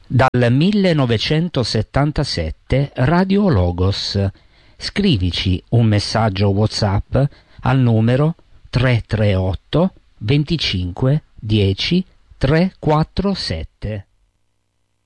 Dal 1977 Radio Logos. Scrivici un messaggio WhatsApp al numero 338 25 10 347.